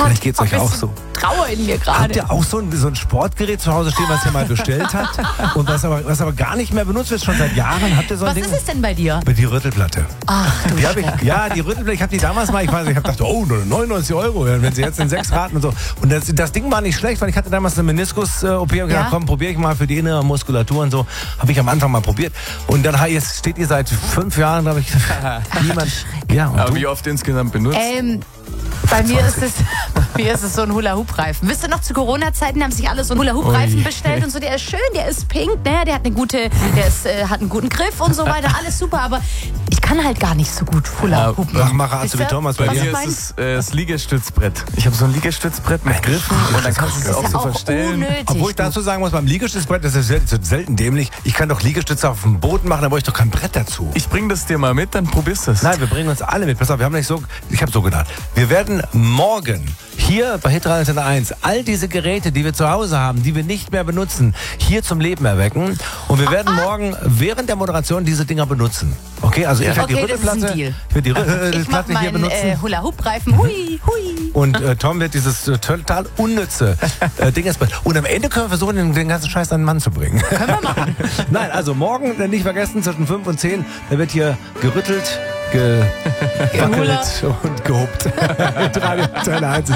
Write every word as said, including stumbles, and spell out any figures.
Vielleicht geht's euch auch so. Trauer in mir gerade. Habt ihr auch so ein, so ein Sportgerät zu Hause stehen, was ihr mal bestellt habt und was aber, was aber gar nicht mehr benutzt wird, schon seit Jahren? Habt ihr so ein Was Ding? ist es denn bei dir? Die Rüttelplatte. Ach du Die hab ich, ja, die Rüttelplatte, ich habe die damals mal, ich weiß, ich habe gedacht, oh, nur neunundneunzig Euro, wenn sie jetzt in sechs Raten und so. Und das, das Ding war nicht schlecht, weil ich hatte damals eine Meniskus-O P und gedacht, Ja? komm, probiere ich mal für die innere Muskulatur und so. Habe ich am Anfang mal probiert. Und dann jetzt steht ihr seit fünf Jahren, glaube ich, niemand. Ja, und Aber du? wie oft insgesamt benutzt? Ähm, bei mir ist es, bei mir ist es so ein Hula-Hoop-Reifen. Wisst ihr noch, zu Corona-Zeiten haben sich alle so einen Hula-Hoop-Reifen Ui. bestellt und so. Der ist schön, der ist pink, ne? Der hat eine gute, der ist, äh, hat einen guten Griff und so weiter. Alles super, aber ich kann halt gar nicht so gut Hula-Hoopen. Mach mal Arzt Wisst wie ihr, Thomas bei was dir. ich Hier mein? ist es äh, das Liegestützbrett. Ich habe so ein Liegestützbrett mit Griffen und dann kannst du es auch so auch verstellen. unnötig. Obwohl ich dazu sagen muss, beim Liegestützbrett, das ist sel- so selten dämlich, ich kann doch Liegestütze auf dem Boden machen, da brauche ich doch kein Brett dazu. Ich bring das dir mal mit, dann probierst du es. Nein, wir bringen uns alle mit. Pass auf, wir haben nicht so, ich habe so gedacht. Wir werden morgen hier bei Hitradio eins all diese Geräte, die wir zu Hause haben, die wir nicht mehr benutzen, hier zum Leben erwecken. Und wir werden morgen während der Moderation diese Dinger benutzen. Okay, also ich werde die Okay, das ist ein Rüttelplatte, Deal. ich werde die Ich mach Rüttelplatte hier meinen benutzen. äh, Hula-Hoop-Reifen. Hui, hui. Und äh, Tom wird dieses äh, total unnütze äh, Ding jetzt. Und am Ende können wir versuchen, den, den ganzen Scheiß an den Mann zu bringen. Können wir machen. Nein, also morgen äh, nicht vergessen, zwischen fünf und zehn, da wird hier gerüttelt, gewackelt und gehobt. Mit Radio eins.